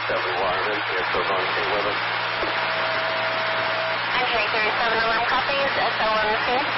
Wyoming, SO1, stay with us. Entering 3711 copies, SO1 C.